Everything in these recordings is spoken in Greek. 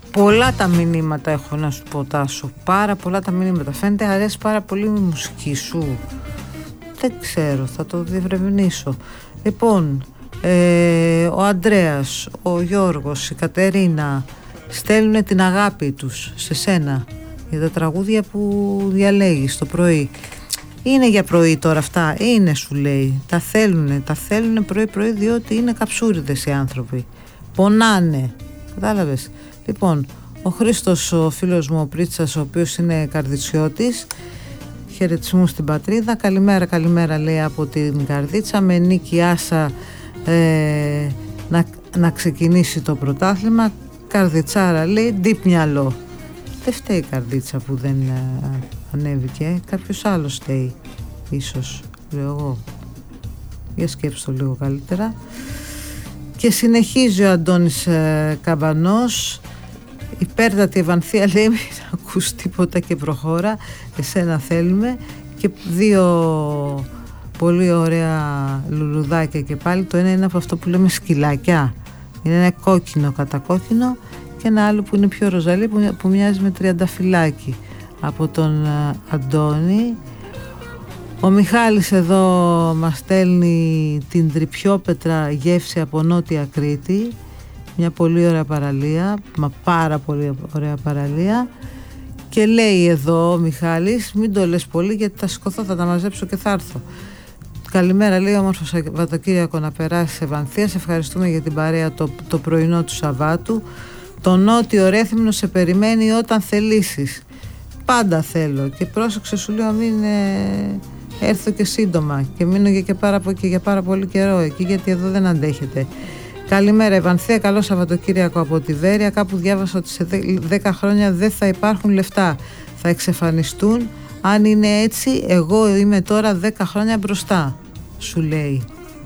Πολλά τα μηνύματα έχω να σου πω, Τάσο. Πάρα πολλά τα μηνύματα. Φαίνεται αρέσει πάρα πολύ η μουσική σου. Δεν ξέρω, θα το διευρευνήσω. Λοιπόν, ο Ανδρέας, ο Γιώργος, η Κατερίνα στέλνουν την αγάπη τους σε σένα για τα τραγούδια που διαλέγεις το πρωί. Είναι για πρωί τώρα αυτά, είναι, σου λέει. Τα θέλουνε πρωί διότι είναι καψούριδες οι άνθρωποι. Πονάνε, κατάλαβες. Λοιπόν, ο Χρήστος, ο φίλος μου ο Πρίτσας, ο οποίος είναι Καρδιτσιώτης, χαιρετισμούς στην πατρίδα. Καλημέρα λέει από την Καρδίτσα, με νίκη Άσα να ξεκινήσει το πρωτάθλημα. Καρδιτσάρα λέει, ντύπ μυαλό. Δεν φταίει η Καρδίτσα που δεν ανέβηκε, κάποιος άλλος φταίει ίσως, λέω εγώ. Για σκέψου το λίγο καλύτερα. Και συνεχίζει ο Αντώνης Καμπανός. Υπέρτατη Ευανθία λέει, μην ακούς τίποτα και προχώρα, εσένα θέλουμε. Και δύο πολύ ωραία λουλουδάκια και πάλι. Το ένα είναι από αυτό που λέμε σκυλάκια, είναι ένα κόκκινο κατακόκκινο, και ένα άλλο που είναι πιο ροζαλί που μοιάζει με τριανταφυλάκι, από τον Αντώνη. Ο Μιχάλης εδώ μας στέλνει την Τρυπιόπετρα γεύση από Νότια Κρήτη, μια πολύ ωραία παραλία, μα πάρα πολύ ωραία παραλία. Και λέει εδώ ο Μιχάλης, μην το λες πολύ γιατί θα σηκωθώ, θα τα μαζέψω και θα έρθω. Καλημέρα, λέει, όμορφο Σαββατοκύριακο να περάσει Ευανθία. Σε ευχαριστούμε για την παρέα το πρωινό του Σαββάτου. Το Νότιο Ρέθυμνο σε περιμένει όταν θελήσεις. Πάντα θέλω. Και πρόσεξε, σου λέω, μην έρθω και σύντομα. Και μείνω για πάρα πολύ καιρό εκεί, γιατί εδώ δεν αντέχεται. Καλημέρα Ευανθία, καλό Σαββατοκύριακο από τη Βέρεια. Κάπου διάβασα ότι σε 10 χρόνια δεν θα υπάρχουν λεφτά. Θα εξαφανιστούν. Αν είναι έτσι, εγώ είμαι τώρα 10 χρόνια μπροστά, σου λέει.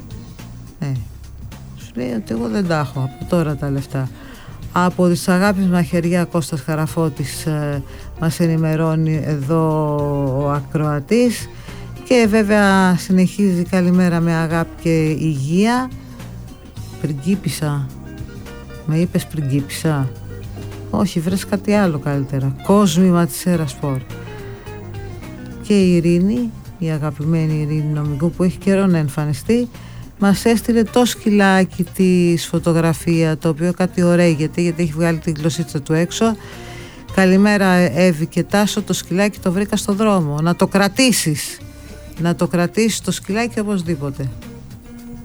Σου λέει ότι εγώ δεν τα έχω από τώρα τα λεφτά. Από τις αγάπης μαχαιριά, Κώστας Χαραφώτης μας ενημερώνει εδώ ο ακροατής. Και βέβαια συνεχίζει, καλημέρα με αγάπη και υγεία. Πριγκίπισσα, με είπες πριγκίπισσα? Όχι, βρες κάτι άλλο καλύτερα. Κόσμημα της Ερασπορ. Και η Ειρήνη, η αγαπημένη Ειρήνη Νομικού, που έχει καιρό να εμφανιστεί, μας έστειλε το σκυλάκι της φωτογραφία, το οποίο κάτι ωραίγεται γιατί έχει βγάλει την γλωσσίτσα του έξω. Καλημέρα Εύη και Τάσο, το σκυλάκι το βρήκα στο δρόμο. Να το κρατήσεις το σκυλάκι οπωσδήποτε.